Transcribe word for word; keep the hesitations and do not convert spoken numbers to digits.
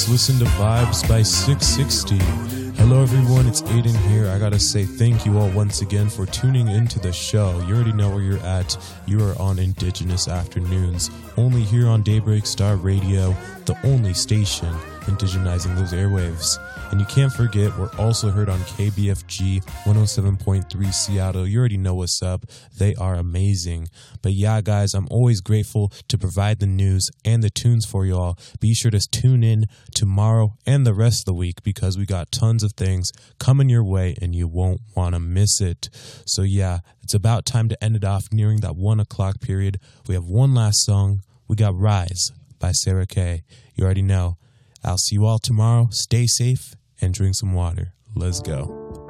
just listened to Vibes by six sixty. Hello everyone, it's Aiden here. I gotta say thank you all once again for tuning into the show. You already know where you're at. You are on Indigenous Afternoons, only here on Daybreak Star Radio, the only station indigenizing those airwaves. And you can't forget, we're also heard on K B F G one oh seven point three Seattle. You already know what's up. They are amazing. But yeah, guys, I'm always grateful to provide the news and the tunes for y'all. Be sure to tune in tomorrow and the rest of the week because we got tons of things coming your way and you won't want to miss it. So yeah, it's about time to end it off nearing that one o'clock period. We have one last song. We got Rise by Sarah Kay. You already know. I'll see you all tomorrow. Stay safe and drink some water. Let's go.